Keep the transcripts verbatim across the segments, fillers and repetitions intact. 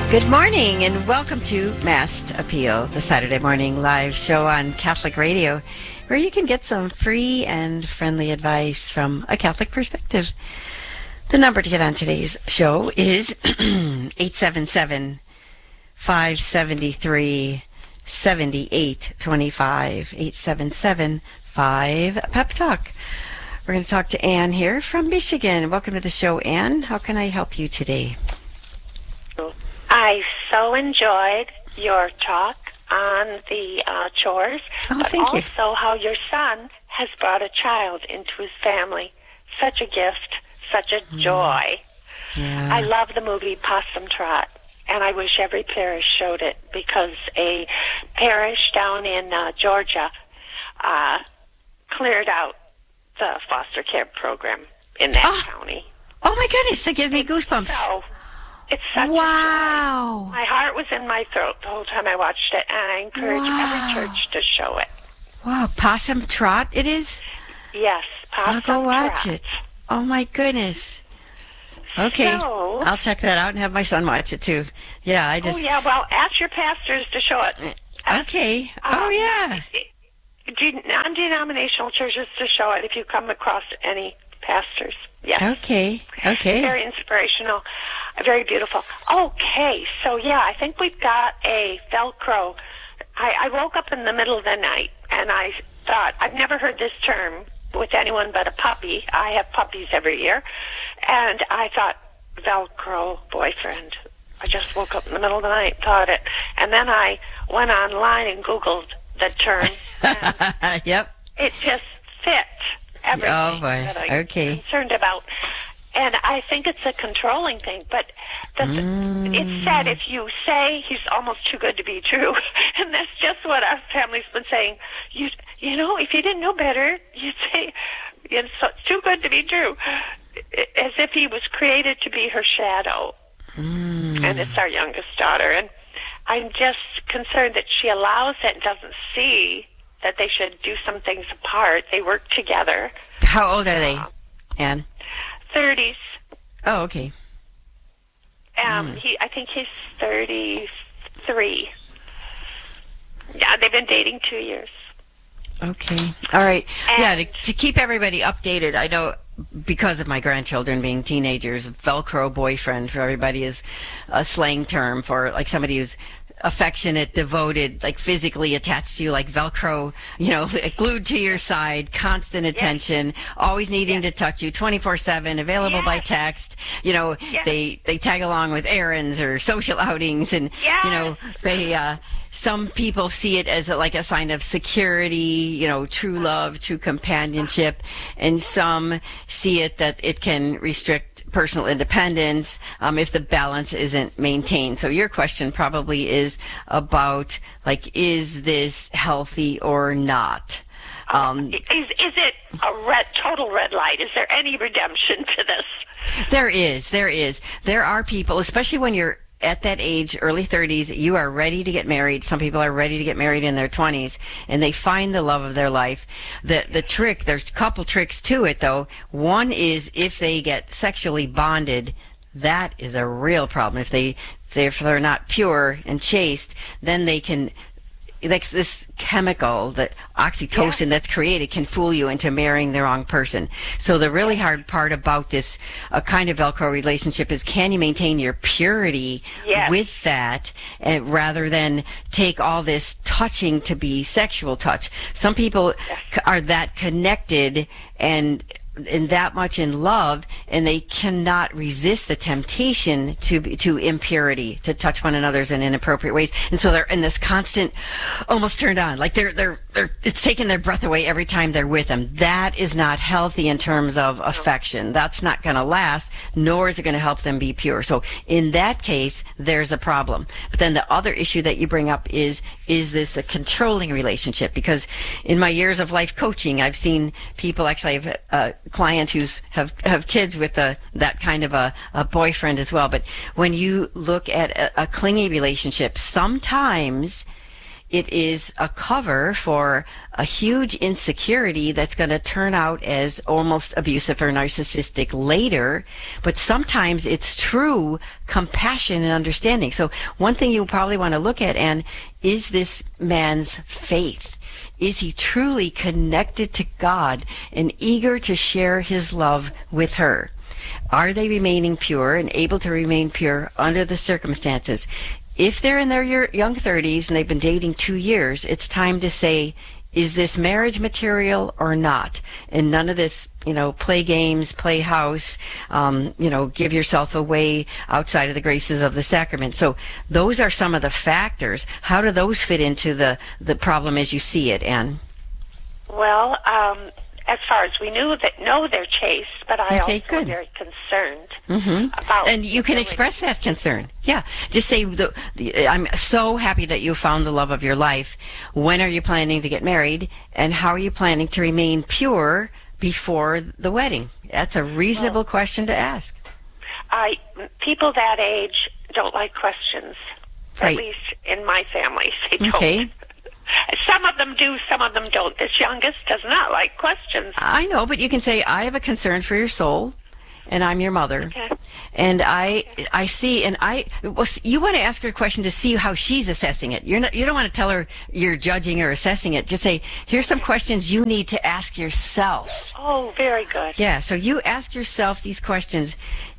Good morning and welcome to Masked Appeal, the Saturday morning live show on Catholic Radio, where you can get some free and friendly advice from a Catholic perspective. The number to get on today's show is eight seven seven, five seven three, seven eight two five, eight seven seven, five, Pep Talk. We're going to talk to Ann here from Michigan. Welcome to the show, Ann. How can I help you today? I so enjoyed your talk on the uh, chores, oh, but thank also you. how your son has brought a child into his family. Such a gift, such a mm. joy. Yeah. I love the movie Possum Trot, and I wish every parish showed it, because a parish down in uh, Georgia uh, cleared out the foster care program in that oh. county. Oh my goodness, that gives me goosebumps. So, it's such wow. a joy. My heart was in my throat the whole time I watched it, and I encourage wow. every church to show it. Wow, Possum Trot it is? Yes, Possum I'll go watch Trot. it. Oh my goodness. Okay, so, I'll check that out and have my son watch it too. Yeah, I just... Oh yeah, well, ask your pastors to show it. Ask, okay, um, oh yeah. Non-denominational churches to show it if you come across any pastors. Yes. Okay, okay. Very inspirational, very beautiful. Okay, so yeah, I think we've got a Velcro. I, I woke up in the middle of the night and I thought, I've never heard this term with anyone but a puppy. I have puppies every year. And I thought, Velcro boyfriend. I just woke up in the middle of the night, thought it. And then I went online and Googled the term. And yep. it just fit everything oh boy. that I'm okay. concerned about. And I think it's a controlling thing, but the, mm. it's said if you say he's almost too good to be true, and that's just what our family's been saying. You you know, if you didn't know better, you'd say it's too good to be true, as if he was created to be her shadow. Mm. And it's our youngest daughter, and I'm just concerned that she allows it and doesn't see that they should do some things apart. They work together. How old are they, uh, Ann? thirties. Oh, okay. Um, mm. he, I think he's thirty-three. Yeah, they've been dating two years. Okay. All right. And yeah, to, to keep everybody updated, I know because of my grandchildren being teenagers, Velcro boyfriend for everybody is a slang term for like somebody who's affectionate, devoted, like physically attached to you, like Velcro, you know, glued to your side, constant attention, yes. always needing yes. to touch you, twenty-four seven, available yes. by text. You know, yes. they they tag along with errands or social outings, and yes. you know, they uh, some people see it as a, like a sign of security, you know, true love, true companionship, and some see it that it can restrict personal independence um, if the balance isn't maintained. So your question probably is about, like, is this healthy or not? Um, is, is it a red, total red light? Is there any redemption to this? There is. There is. There are people, especially when you're at that age, early thirties, you are ready to get married. Some people are ready to get married in their twenties, and they find the love of their life. The the trick, there's a couple tricks to it, though. One is if they get sexually bonded, that is a real problem. If they if they're not pure and chaste, then they can, like this chemical, that oxytocin yeah. that's created, can fool you into marrying the wrong person. So the really hard part about this uh, kind of Velcro relationship is, can you maintain your purity yes. with that, and rather than take all this touching to be sexual touch. Some people yes. are that connected and and that much in love, and they cannot resist the temptation to to impurity, to touch one another's in inappropriate ways, and so they're in this constant, almost turned on, like they're they're they're it's taking their breath away every time they're with them. That is not healthy in terms of affection. That's not going to last, nor is it going to help them be pure. So in that case, there's a problem. But then the other issue that you bring up is is this a controlling relationship? Because in my years of life coaching, I've seen people, actually, I've uh, clients who's have have kids with a that kind of a, a boyfriend as well. But when you look at a, a clingy relationship, sometimes it is a cover for a huge insecurity that's going to turn out as almost abusive or narcissistic later. But sometimes it's true compassion and understanding. So one thing you probably want to look at, and is this man's faith? Is he truly connected to God and eager to share his love with her? Are they remaining pure and able to remain pure under the circumstances? If they're in their young thirties and they've been dating two years, it's time to say, is this marriage material or not? And none of this, you know, play games, play house, um, you know, give yourself away outside of the graces of the sacrament. So those are some of the factors. How do those fit into the, the problem as you see it, Anne? Well, um, as far as we knew that know they're chaste, but I okay, also good. am very concerned mm-hmm. about. And you can express that concern. Yeah, just say, the, the, "I'm so happy that you found the love of your life. When are you planning to get married, and how are you planning to remain pure before the wedding?" That's a reasonable well, question to ask. I people that age don't like questions. Right. At least in my family, they don't. Okay. Some of them do, some of them don't. This youngest does not like questions. I know, but you can say, "I have a concern for your soul, and I'm your mother." Okay. And I, I see, and I, well, you want to ask her a question to see how she's assessing it. You're not, you don't want to tell her you're judging or assessing it. Just say, "Here's some questions you need to ask yourself." Oh, very good. Yeah, so you ask yourself these questions.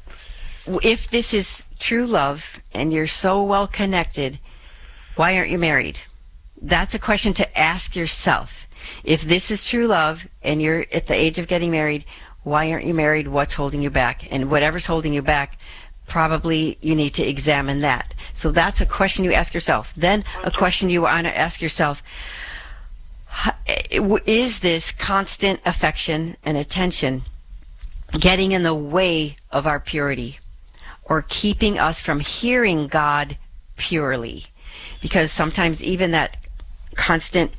If this is true love and you're so well connected, why aren't you married? That's a question to ask yourself. If this is true love and you're at the age of getting married, why aren't you married? What's holding you back? And whatever's holding you back, probably you need to examine that. So that's a question you ask yourself. Then a question you want to ask yourself, is this constant affection and attention getting in the way of our purity, or keeping us from hearing God purely? Because sometimes even that constant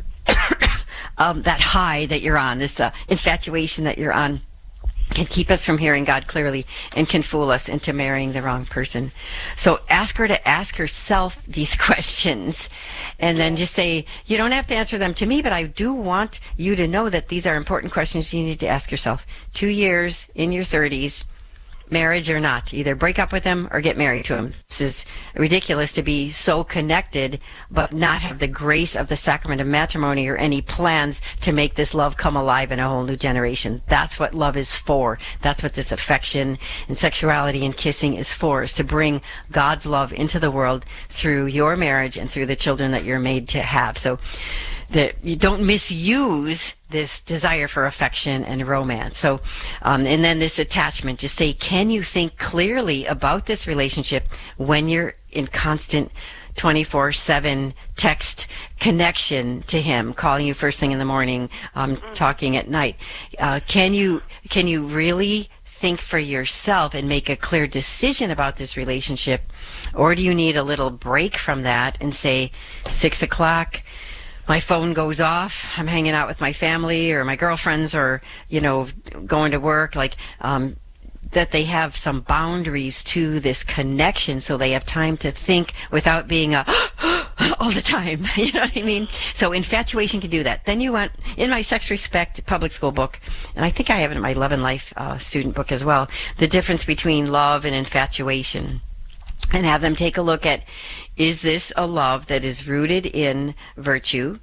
um, that high that you're on, this uh, infatuation that you're on, can keep us from hearing God clearly and can fool us into marrying the wrong person. So ask her to ask herself these questions, and then just say, you don't have to answer them to me, but I do want you to know that these are important questions you need to ask yourself. Two years in your thirties, marriage or not, either break up with him or get married to him. This is ridiculous to be so connected but not have the grace of the sacrament of matrimony or any plans to make this love come alive in a whole new generation. That's what love is for. That's what this affection and sexuality and kissing is for, is to bring God's love into the world through your marriage and through the children that you're made to have. So that you don't misuse this desire for affection and romance. So, um, and then this attachment, just say, can you think clearly about this relationship when you're in constant twenty-four seven text connection to him, calling you first thing in the morning, um, talking at night? Uh, can you, can you really think for yourself and make a clear decision about this relationship? Or do you need a little break from that and say, six o'clock, my phone goes off, I'm hanging out with my family or my girlfriends, or, you know, going to work, like, um, that they have some boundaries to this connection so they have time to think without being a all the time. You know what I mean? So infatuation can do that. Then you want, in my Sex Respect public school book, and I think I have it in my Love and Life uh, student book as well, the difference between love and infatuation. And have them take a look at, is this a love that is rooted in virtue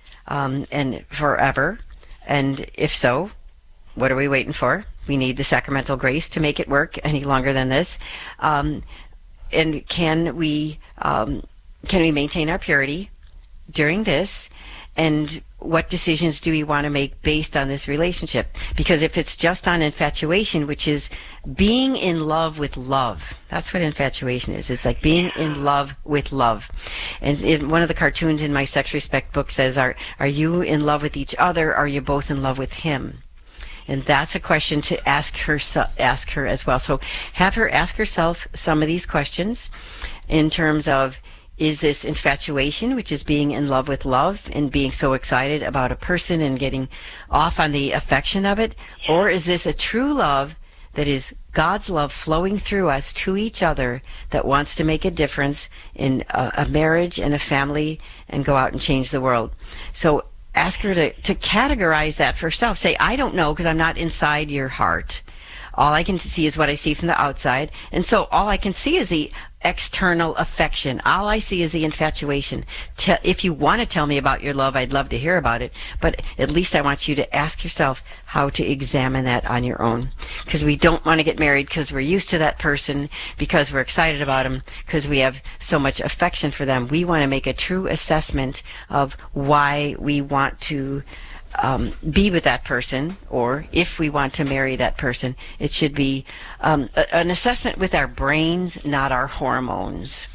um, and forever? And if so, what are we waiting for? We need the sacramental grace to make it work any longer than this. Um, and can we um, can we maintain our purity during this? And what decisions do we want to make based on this relationship? Because if it's just on infatuation, which is being in love with love, that's what infatuation is. It's like being in love with love. And in one of the cartoons in my Sex Respect book says, are, are you in love with each other? Or are you both in love with him? And that's a question to ask her, ask her as well. So have her ask herself some of these questions in terms of, is this infatuation, which is being in love with love and being so excited about a person and getting off on the affection of it? Or is this a true love that is God's love flowing through us to each other, that wants to make a difference in a, a marriage and a family and go out and change the world. So ask her to, to categorize that for herself. Say, I don't know because I'm not inside your heart. All I can see is what I see from the outside. And so all I can see is the external affection. All I see is the infatuation. Te- if you want to tell me about your love, I'd love to hear about it. But at least I want you to ask yourself how to examine that on your own. Because we don't want to get married because we're used to that person, because we're excited about them, because we have so much affection for them. We want to make a true assessment of why we want to Um, be with that person, or if we want to marry that person. It should be um, a, an assessment with our brains, not our hormones.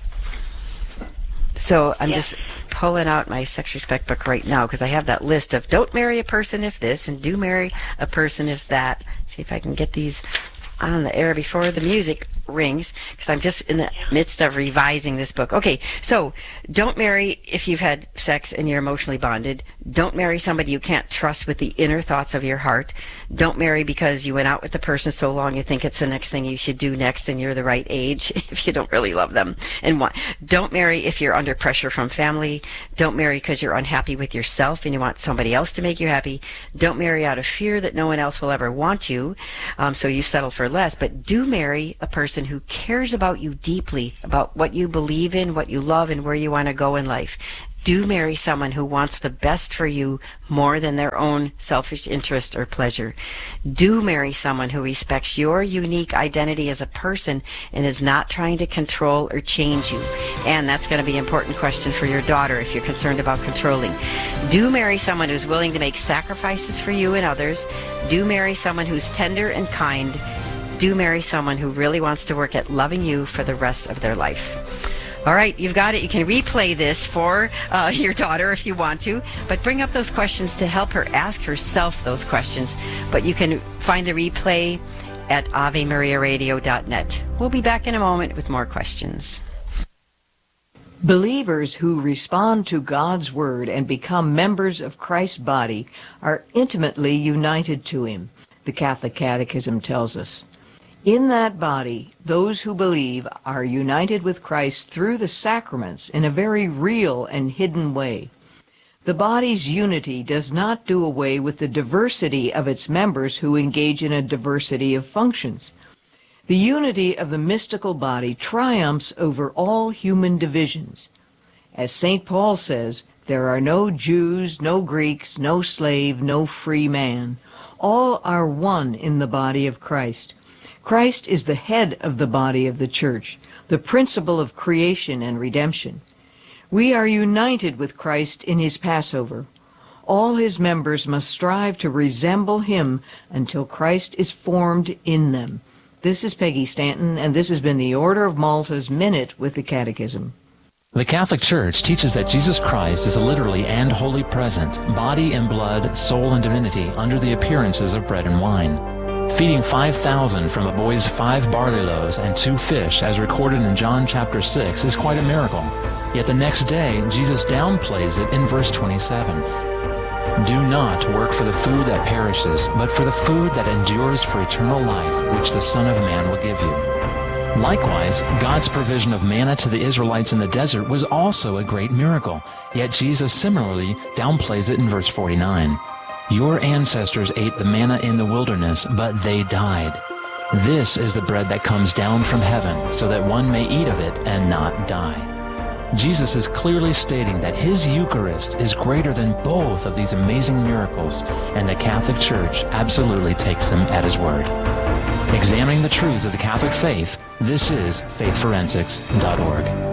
So I'm yes. just pulling out my Sex Respect book right now, because I have that list of don't marry a person if this, and do marry a person if that. See if I can get these on the air before the music rings, because I'm just in the midst of revising this book. Okay, so don't marry if you've had sex and you're emotionally bonded. Don't marry somebody you can't trust with the inner thoughts of your heart. Don't marry because you went out with the person so long you think it's the next thing you should do next and you're the right age if you don't really love them. And want, don't marry if you're under pressure from family. Don't marry because you're unhappy with yourself and you want somebody else to make you happy. Don't marry out of fear that no one else will ever want you, um, so you settle for less. But do marry a person who cares about you deeply, about what you believe in, what you love, and where you want to go in life. Do marry someone who wants the best for you more than their own selfish interest or pleasure. Do marry someone who respects your unique identity as a person and is not trying to control or change you. And that's going to be an important question for your daughter if you're concerned about controlling. Do marry someone who's willing to make sacrifices for you and others. Do marry someone who's tender and kind. Do marry someone who really wants to work at loving you for the rest of their life. All right, you've got it. You can replay this for uh, your daughter if you want to, but bring up those questions to help her ask herself those questions. But you can find the replay at ave maria radio dot net. We'll be back in a moment with more questions. Believers who respond to God's Word and become members of Christ's body are intimately united to Him, the Catholic Catechism tells us. In that body, those who believe are united with Christ through the sacraments in a very real and hidden way. The body's unity does not do away with the diversity of its members who engage in a diversity of functions. The unity of the mystical body triumphs over all human divisions. As Saint Paul says, there are no Jews, no Greeks, no slave, no free man. All are one in the body of Christ. Christ is the head of the body of the Church, the principle of creation and redemption. We are united with Christ in His Passover. All His members must strive to resemble Him until Christ is formed in them. This is Peggy Stanton, and this has been the Order of Malta's Minute with the Catechism. The Catholic Church teaches that Jesus Christ is literally and wholly present, body and blood, soul and divinity, under the appearances of bread and wine. Feeding five thousand from a boy's five barley loaves and two fish, as recorded in John chapter six, is quite a miracle. Yet the next day, Jesus downplays it in verse twenty-seven. Do not work for the food that perishes, but for the food that endures for eternal life, which the Son of Man will give you. Likewise, God's provision of manna to the Israelites in the desert was also a great miracle, yet Jesus similarly downplays it in verse forty-nine. Your ancestors ate the manna in the wilderness, but they died. This is the bread that comes down from heaven, so that one may eat of it and not die. Jesus is clearly stating that His Eucharist is greater than both of these amazing miracles, and the Catholic Church absolutely takes Him at His word. Examining the truths of the Catholic faith, this is faith forensics dot org.